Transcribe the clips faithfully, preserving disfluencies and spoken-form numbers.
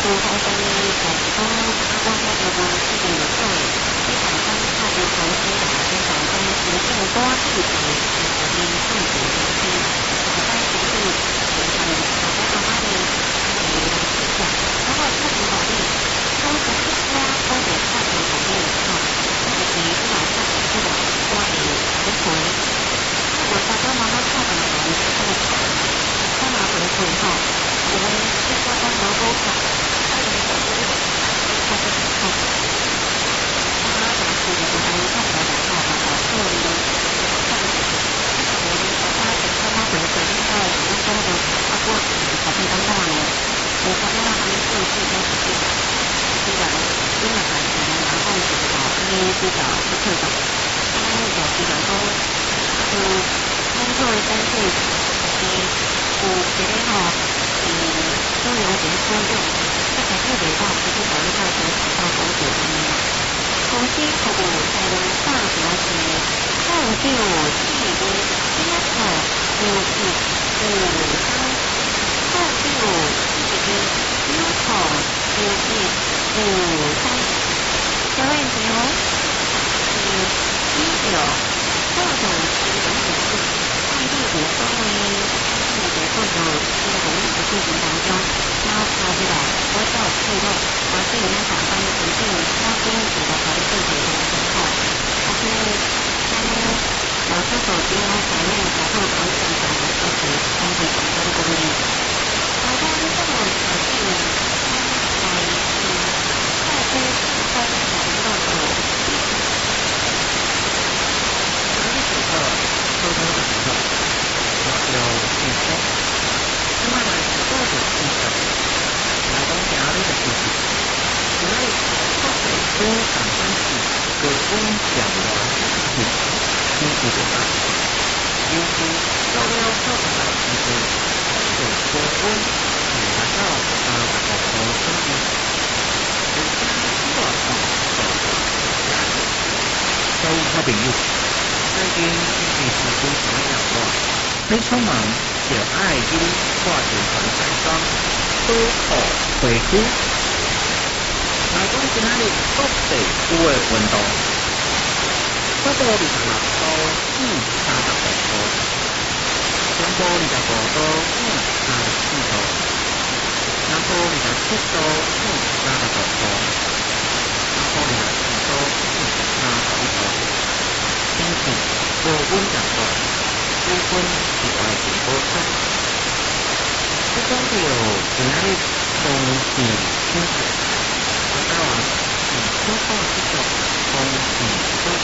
是海上的海风，阿公那个光是个有对，非常刚差的同时打非常跟实现多地图，这边数值中心，我在想是平常我在阿妈的呃去讲，然后看图宝贝，都是一家或者看图宝贝哈，那个是不老看的这个我的回回，我爸爸妈妈看的还是在看，干嘛回回哈？我们是刚刚毛沟看。公司服务在龙大小姐，上就系的街口有是五三，上就系的街口有是五三，各位朋友，是一九各种是等等是外地的方位，是的各种是红绿的过程当中，然后跑出来，我叫配合，我是那长官的指定，那边有的和对对的时候，他是他呢老师手机呢前面还会好像讲的就是相对广州的公寓，好像这种条件，它来是在跟四川讲到的，哪里写的？偷偷的写的，我就去说，另外呢，各种地方，来讲家里的事情。所以，我哋都常常是各种讲话是经济的大，尤其到了后来时候，就各种是来到啊大个高生意，就将多少多少家庭，各位好朋友，最近经济时间怎么样话？你出门就爱去挂住台山庄，都好回顾。来讲今仔日各地有诶运动，北部二十六度至三十五度，中部二十五度至三十四度，南部二十七度至三十六度，南部二十四度至三十一度。天气高温较大，低温是爱情保持。这讲到今仔日空气清洁。我台湾是多数是做空气疏通，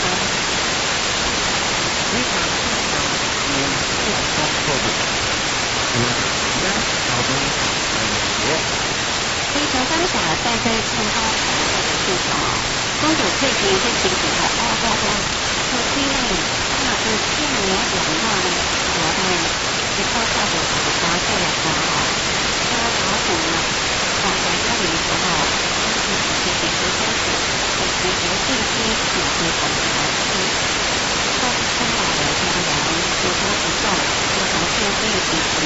非常注重用互通作用，因为现在交通很严重。非常感谢在这健康服务的系统，公主最近是提醒了哦哦哦，手机内那是电流两万的国内，是靠下的什么高这两个哈，这个老虎呢，放在这里的时候。其实是开始，我其实近期也是从来是从从来的这个人，就说不动，就从现在其实